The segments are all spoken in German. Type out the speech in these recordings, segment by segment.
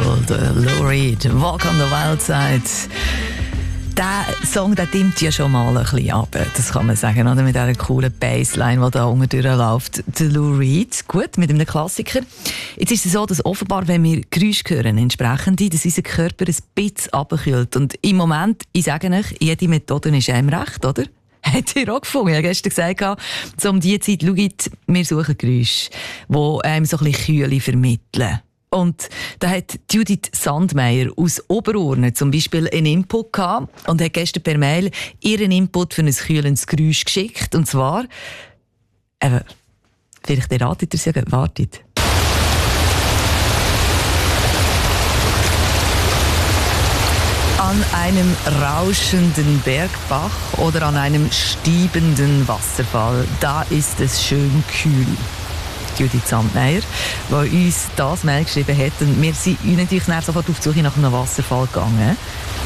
World, Lou Reed, Walk on the Wild Side. Der Song, der dimmt ja schon mal ein bisschen ab, das kann man sagen, oder? Mit dieser coolen Bassline, die da unten durchläuft. Der Lou Reed, gut, mit einem Klassiker. Jetzt ist es so, dass offenbar, wenn wir Geräusche hören, entsprechend, dass unser Körper ein bisschen runterkühlt. Und im Moment, ich sage euch, jede Methode ist einem recht, oder? Hat ihr auch gefunden? Ich habe gestern gesagt, so um diese Zeit, schaut, wir suchen Geräusche, die einem so ein bisschen Kühle vermitteln. Und da hat Judith Sandmeier aus Oberurne zum Beispiel einen Input gehabt und hat gestern per Mail ihren Input für ein kühlendes Geräusch geschickt. Und zwar, vielleicht erratet ihr es ja, wartet. An einem rauschenden Bergbach oder an einem stiebenden Wasserfall, da ist es schön kühl. Judith Sandmeier, die uns das Mail geschrieben hat. Und wir sind natürlich sofort auf die Suche nach einem Wasserfall gegangen.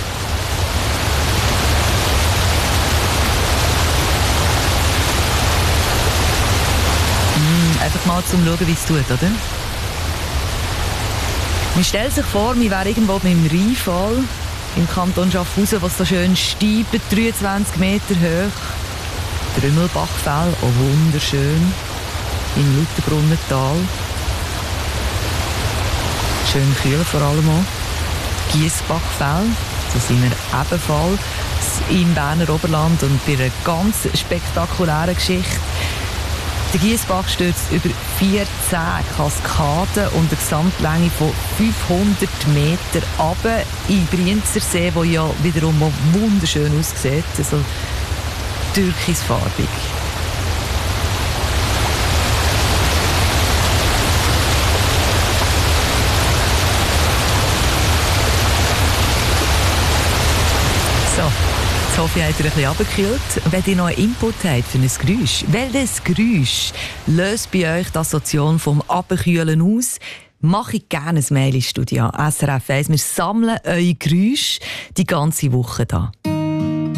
Einfach mal zum Schauen, wie es tut, oder? Man stellt sich vor, wir wären irgendwo beim Rheinfall im Kanton Schaffhausen, was so schön steibt, 23 Meter hoch. Trümmelbachfell, auch wunderschön. Im Lauterbrunnental. Schön kühl vor allem auch. Giessbachfell, da sind wir ebenfalls im Berner Oberland und bei einer ganz spektakulären Geschichte. Der Giessbach stürzt über 14 Kaskaden und eine Gesamtlänge von 500 Meter runter in Brienzersee, der ja wiederum wunderschön aussieht, also türkisfarbig. Ich hoffe, ihr habt euch ein bisschen runtergekühlt. Wenn ihr noch einen Input habt für ein Geräusch, welches Geräusch löst bei euch die Assoziation vom Runterkühlen aus? Mache ich gerne ein Mail ins Studio SRF 1. Wir sammeln eure Geräusche die ganze Woche hier.